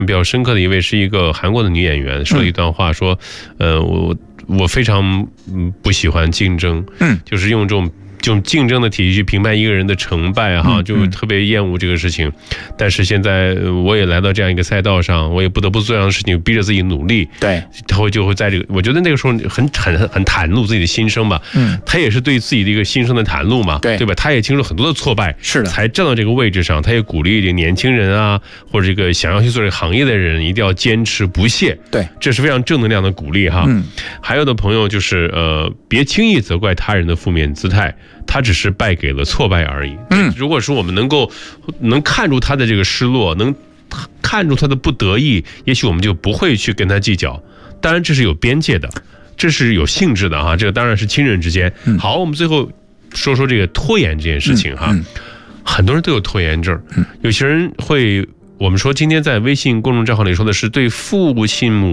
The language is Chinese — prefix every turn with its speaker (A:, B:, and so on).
A: 比较深刻的一位是一个韩国的女演员，说了一段话，说，我非常不喜欢竞争，就是用这种竞争的体系去评判一个人的成败哈，就特别厌恶这个事情。但是现在我也来到这样一个赛道上，我也不得不做这样的事情，逼着自己努力。
B: 对，
A: 他就会在这个，我觉得那个时候很袒露自己的心声吧。他也是对自己的一个心声的袒露嘛，对吧？他也经历很多的挫败，
B: 是的，
A: 才站到这个位置上。他也鼓励这个年轻人啊，或者这个想要去做这个行业的人，一定要坚持不懈。对，这是非常正能量的鼓励哈。还有的朋友就是别轻易责怪他人的负面姿态。他只是败给了挫败而已。如果说我们能看出他的这个失落，能看出他的不得意，也许我们就不会去跟他计较。当然这是有边界的，这是有性质的哈。这个当然是亲人之间。好，我们最后说说这个拖延这件事情哈。很多人都有拖延症，有些人会，我们说今天在微信公众账号里说的是对父亲母